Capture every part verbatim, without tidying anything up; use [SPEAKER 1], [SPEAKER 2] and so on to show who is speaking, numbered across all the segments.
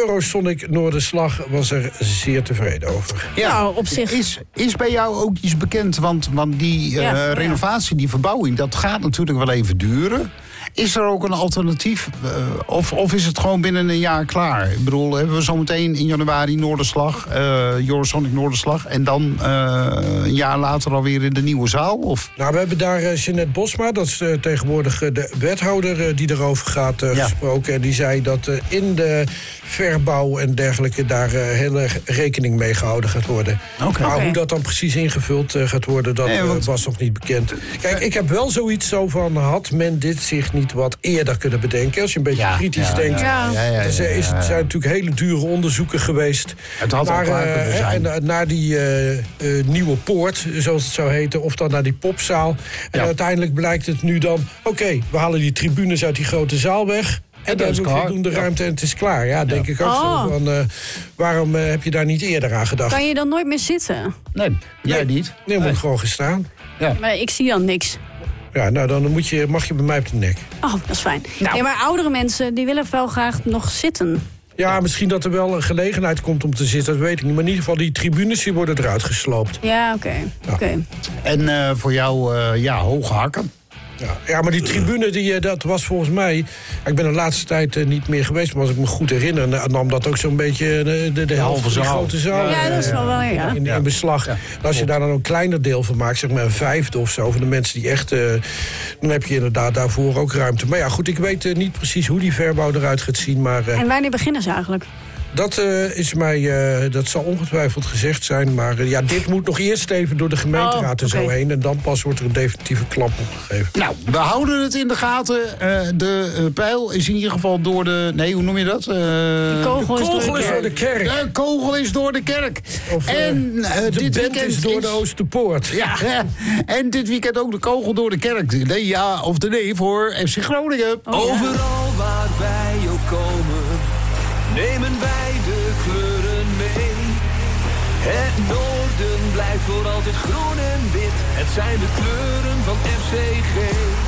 [SPEAKER 1] Eurosonic Noorderslag was er zeer tevreden over.
[SPEAKER 2] Ja,
[SPEAKER 3] nou, op zich.
[SPEAKER 2] Is, is bij jou ook iets bekend? Want, want die uh,
[SPEAKER 3] ja,
[SPEAKER 2] renovatie, die verbouwing, dat gaat natuurlijk wel even duren. Is er ook een alternatief? Uh, of, of is het gewoon binnen een jaar klaar? Ik bedoel, hebben we zometeen in januari Noorderslag, uh, Eurosonic Noorderslag, en dan uh, een jaar later alweer in de nieuwe zaal? Of?
[SPEAKER 1] Nou, we hebben daar uh, Jeanette Bosma, dat is uh, tegenwoordig uh, de wethouder uh, die erover gaat, uh, ja. gesproken. En die zei dat uh, in de verbouw en dergelijke daar uh, heel erg rekening mee gehouden gaat worden.
[SPEAKER 2] Okay.
[SPEAKER 1] Maar
[SPEAKER 3] okay.
[SPEAKER 1] hoe dat dan precies ingevuld uh, gaat worden, dat nee, want... uh, was nog niet bekend. Kijk, ik heb wel zoiets zo van, had men dit zich niet wat eerder kunnen bedenken? Als je een beetje ja, kritisch ja, denkt. Ja. Ja, ja, ja, ja, ja. Er is, zijn natuurlijk hele dure onderzoeken geweest.
[SPEAKER 2] Het had naar, al klaar kunnen uh, zijn.
[SPEAKER 1] En, naar die uh, uh, nieuwe poort, zoals het zou heten, of dan naar die popzaal. En ja. uiteindelijk blijkt het nu dan, oké, okay, we halen die tribunes uit die grote zaal weg. En dan doen de ruimte en het is klaar. Ja, denk ja. ik ook oh. zo. Van, uh, waarom uh, heb je daar niet eerder aan gedacht?
[SPEAKER 3] Kan je dan nooit meer zitten?
[SPEAKER 2] Nee, jij
[SPEAKER 1] nee.
[SPEAKER 2] niet.
[SPEAKER 1] Nee, moet nee. gewoon gestaan.
[SPEAKER 3] Ja. Maar ik zie dan niks.
[SPEAKER 1] Ja, nou, dan moet je, mag je bij mij op de nek.
[SPEAKER 3] Oh, dat is fijn. Nou. Nee, maar oudere mensen, die willen wel graag nog zitten.
[SPEAKER 1] Ja, misschien dat er wel een gelegenheid komt om te zitten, dat weet ik niet. Maar in ieder geval, die tribunes die worden eruit gesloopt.
[SPEAKER 3] Ja, oké. Okay. Ja. Okay.
[SPEAKER 2] En uh, voor jou, uh, ja, hoge hakken.
[SPEAKER 1] Ja, ja, maar die tribune, die, dat was volgens mij... Ik ben de laatste tijd uh, niet meer geweest, maar als ik me goed herinner... nam dat ook zo'n beetje de, de, de helft van de grote zaal.
[SPEAKER 3] Ja, dat is wel wel, ja.
[SPEAKER 1] In, in beslag. Ja. En als je daar dan een kleiner deel van maakt, zeg maar een vijfde of zo... van de mensen die echt... Uh, dan heb je inderdaad daarvoor ook ruimte. Maar ja, goed, ik weet uh, niet precies hoe die verbouw eruit gaat zien, maar... Uh,
[SPEAKER 3] en wanneer beginnen ze eigenlijk?
[SPEAKER 1] Dat uh, is mij, uh, dat zal ongetwijfeld gezegd zijn. Maar uh, ja, dit moet nog eerst even door de gemeenteraad oh, okay. en zo heen. En dan pas wordt er een definitieve klap opgegeven.
[SPEAKER 2] Nou, we houden het in de gaten. Uh, de uh, pijl is in ieder geval door de... Nee, hoe noem je dat? Uh,
[SPEAKER 3] de kogel,
[SPEAKER 1] de
[SPEAKER 3] is,
[SPEAKER 1] kogel
[SPEAKER 3] door
[SPEAKER 1] is door de kerk.
[SPEAKER 2] De kogel is door de kerk.
[SPEAKER 1] Of, uh,
[SPEAKER 2] en uh,
[SPEAKER 1] de
[SPEAKER 2] dit weekend
[SPEAKER 1] is door
[SPEAKER 2] is...
[SPEAKER 1] de Oosterpoort.
[SPEAKER 2] Ja, ja, en dit weekend ook de kogel door de kerk. De ja of de nee voor F C Groningen.
[SPEAKER 4] Oh, ja. Overal waar wij ook komen, nemen wij de kleuren mee. Het noorden blijft voor altijd groen en wit. Het zijn de kleuren van F C G.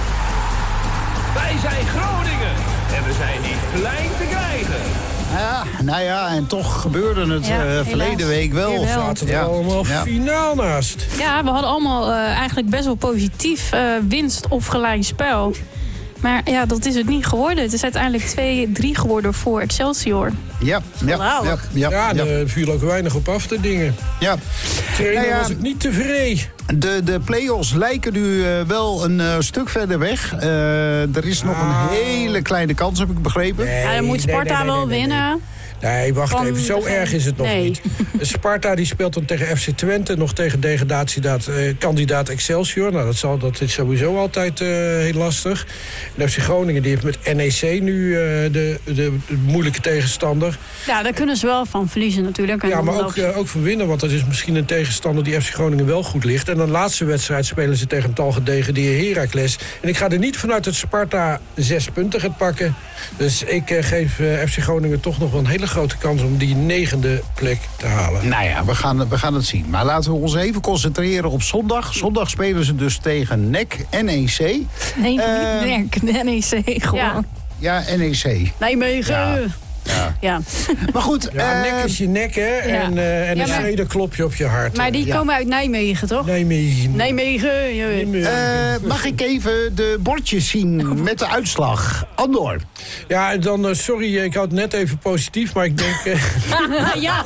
[SPEAKER 4] Wij zijn Groningen en we zijn niet klein te krijgen.
[SPEAKER 2] Ja, nou ja, en toch gebeurde het ja, uh, verleden week wel.
[SPEAKER 1] We zaten er ja. allemaal ja. finaal naast.
[SPEAKER 5] Ja, we hadden allemaal uh, eigenlijk best wel positief uh, winst of gelijk spel. Maar ja, dat is het niet geworden. Het is uiteindelijk twee drie geworden voor Excelsior.
[SPEAKER 2] Ja, ja,
[SPEAKER 3] wow.
[SPEAKER 2] ja, ja,
[SPEAKER 1] ja,
[SPEAKER 2] ja.
[SPEAKER 1] er viel ook weinig op af te dingen.
[SPEAKER 2] Ja.
[SPEAKER 1] Trainer
[SPEAKER 2] nou ja, was
[SPEAKER 1] ik niet tevreden.
[SPEAKER 2] De, de play-offs lijken nu uh, wel een uh, stuk verder weg. Uh, er is nog een hele kleine kans, heb ik begrepen.
[SPEAKER 1] Nee,
[SPEAKER 3] ja, dan moet Sparta
[SPEAKER 1] nee, nee, nee,
[SPEAKER 3] wel
[SPEAKER 1] nee, nee, nee.
[SPEAKER 3] winnen.
[SPEAKER 1] Nee, wacht
[SPEAKER 3] Van
[SPEAKER 1] even. Zo
[SPEAKER 3] de...
[SPEAKER 1] erg is het nog
[SPEAKER 3] nee.
[SPEAKER 1] niet. Sparta die speelt dan tegen F C Twente, nog tegen degradatiekandidaat uh, Excelsior. Nou, dat, zal, dat is sowieso altijd uh, heel lastig. En F C Groningen die heeft met N E C nu uh, de, de, de moeilijke tegenstander.
[SPEAKER 3] Ja, daar kunnen ze wel van verliezen natuurlijk. En
[SPEAKER 1] ja, maar ook, uh, ook van winnen, want dat is misschien een tegenstander die F C Groningen wel goed ligt. En dan de laatste wedstrijd spelen ze tegen een talgedegradeerde Heracles. En ik ga er niet vanuit dat Sparta zes punten gaat pakken. Dus ik uh, geef uh, F C Groningen toch nog wel een hele grote kans om die negende plek te halen.
[SPEAKER 2] Nou ja, we gaan, we gaan het zien. Maar laten we ons even concentreren op zondag. Zondag spelen ze dus tegen N E C, N E C.
[SPEAKER 5] Nee, uh, niet N E C, N E C gewoon.
[SPEAKER 2] Ja, ja N E C.
[SPEAKER 3] Nijmegen. Ja.
[SPEAKER 2] Ja.
[SPEAKER 3] ja.
[SPEAKER 2] Maar goed.
[SPEAKER 1] Ja,
[SPEAKER 2] uh,
[SPEAKER 1] nek is je nek, hè? Ja. En, uh, en ja, maar... een klop je op je hart.
[SPEAKER 3] Maar die ja. komen uit Nijmegen, toch?
[SPEAKER 1] Nijmegen.
[SPEAKER 3] Nijmegen. Ja.
[SPEAKER 2] Uh, mag ik even de bordjes zien met de uitslag? Andor.
[SPEAKER 1] Ja, dan, uh, sorry, ik houd het net even positief, maar ik denk uh,
[SPEAKER 3] ja.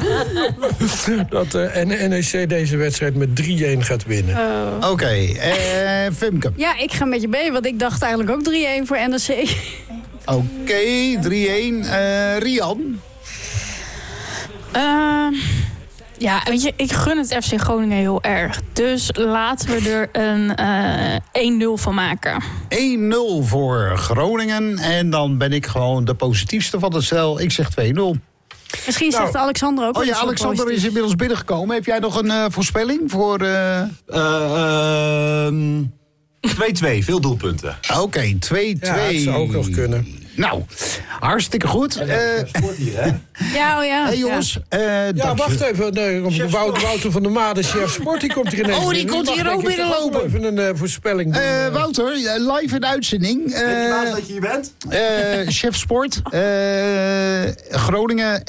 [SPEAKER 1] dat uh, N E C deze wedstrijd met drie-een gaat winnen.
[SPEAKER 2] Uh. Oké, okay. uh, Femke.
[SPEAKER 3] Ja, ik ga met je mee, want ik dacht eigenlijk ook drie-een voor N E C.
[SPEAKER 2] Oké, okay, drie-een. Uh, Rian?
[SPEAKER 5] Uh, ja, weet je, ik gun het F C Groningen heel erg. Dus laten we er een uh, één nul van maken.
[SPEAKER 2] één nul voor Groningen. En dan ben ik gewoon de positiefste van het stel. Ik zeg twee nul.
[SPEAKER 3] Misschien nou, zegt Alexander ook.
[SPEAKER 2] Oh ja, Alexander positief. Is inmiddels binnengekomen. Heb jij nog een uh, voorspelling voor... Uh...
[SPEAKER 6] Uh, uh, twee-twee, veel doelpunten.
[SPEAKER 2] Oké, okay, twee-twee.
[SPEAKER 1] Ja, dat zou ook nog kunnen.
[SPEAKER 2] Nou, hartstikke goed.
[SPEAKER 6] Ja, uh, sport hier, hè?
[SPEAKER 3] Ja, oh ja.
[SPEAKER 2] Hey jongens.
[SPEAKER 3] Ja,
[SPEAKER 2] uh,
[SPEAKER 1] ja wacht even. Nee, Wouter, Wouter van der Maa, de chef sport, die komt hier ineens.
[SPEAKER 2] Oh, die komt hier ook binnenlopen.
[SPEAKER 1] Even een uh, voorspelling doen.
[SPEAKER 2] Uh, Wouter, live in uitzending. Uh,
[SPEAKER 6] Weet je maar dat je hier bent?
[SPEAKER 2] Uh, chef sport. Uh, Groningen.